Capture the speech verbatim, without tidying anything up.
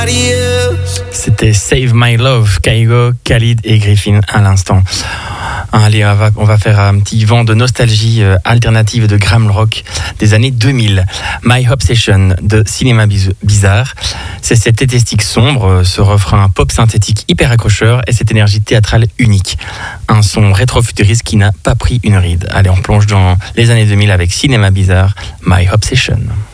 C'était Save My Love, Kygo, Khalid et Griffin à l'instant. Allez, on va, on va faire un petit vent de nostalgie euh, alternative de glam rock des années deux mille. My Obsession de Cinéma Bizarre. C'est cette esthétique sombre, ce refrain pop synthétique hyper accrocheur et cette énergie théâtrale unique. Un son rétro-futuriste qui n'a pas pris une ride. Allez, on plonge dans les années deux mille avec Cinéma Bizarre, My Obsession.